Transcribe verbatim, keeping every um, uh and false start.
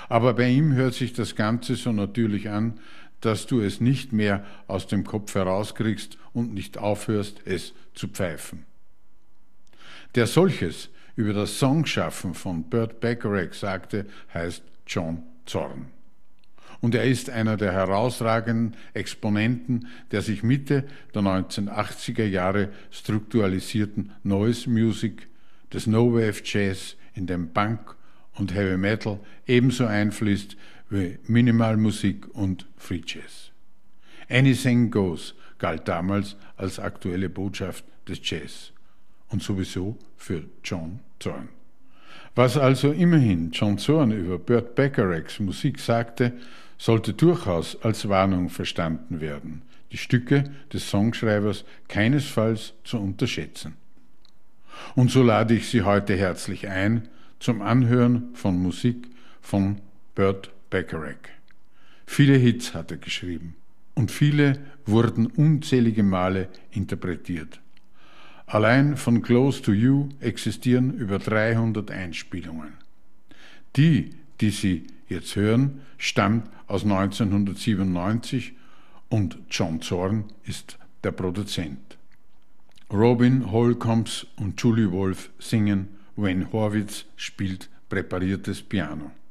Aber bei ihm hört sich das Ganze so natürlich an, dass du es nicht mehr aus dem Kopf herauskriegst und nicht aufhörst, es zu pfeifen. Der solches über das Songschaffen von Burt Bacharach sagte, heißt John Zorn. Und er ist einer der herausragenden Exponenten der sich Mitte der neunzehnhundertachtziger Jahre strukturalisierten Noise Music, des No Wave Jazz, in dem Punk und Heavy Metal ebenso einfließt wie Minimalmusik und Free Jazz. Anything Goes galt damals als aktuelle Botschaft des Jazz und sowieso für John Zorn. Was also immerhin John Zorn über Burt Bacharachs Musik sagte, sollte durchaus als Warnung verstanden werden, die Stücke des Songschreibers keinesfalls zu unterschätzen. Und so lade ich Sie heute herzlich ein zum Anhören von Musik von Burt Bacharach. Viele Hits hat er geschrieben und viele wurden unzählige Male interpretiert. Allein von Close to You existieren über dreihundert Einspielungen. Die, die Sie jetzt hören, stammt aus neunzehnhundertsiebenundneunzig und John Zorn ist der Produzent. Robin Holcombs und Julie Wolf singen, Wayne Horwitz spielt präpariertes Piano.